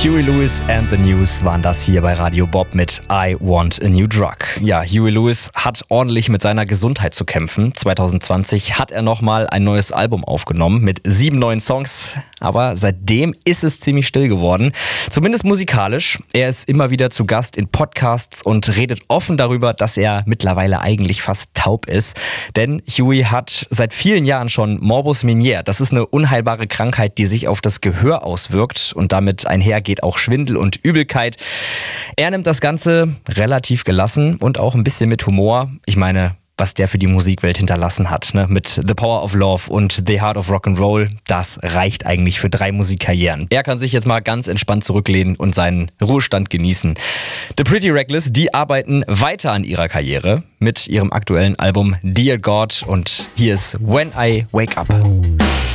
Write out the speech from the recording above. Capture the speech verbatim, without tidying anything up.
Huey Lewis and the News waren das hier bei Radio Bob mit I Want a New Drug. Ja, Huey Lewis hat ordentlich mit seiner Gesundheit zu kämpfen. zwanzig zwanzig hat er nochmal ein neues Album aufgenommen mit sieben neuen Songs. Aber seitdem ist es ziemlich still geworden. Zumindest musikalisch. Er ist immer wieder zu Gast in Podcasts und redet offen darüber, dass er mittlerweile eigentlich fast taub ist. Denn Huey hat seit vielen Jahren schon Morbus Meniere. Das ist eine unheilbare Krankheit, die sich auf das Gehör auswirkt und damit einhergeht auch Schwindel und Übelkeit. Er nimmt das Ganze relativ gelassen und auch ein bisschen mit Humor. Ich meine, was der für die Musikwelt hinterlassen hat, ne? Mit The Power of Love und The Heart of Rock'n'Roll, das reicht eigentlich für drei Musikkarrieren. Er kann sich jetzt mal ganz entspannt zurücklehnen und seinen Ruhestand genießen. The Pretty Reckless, die arbeiten weiter an ihrer Karriere mit ihrem aktuellen Album Dear God und hier ist When I Wake Up.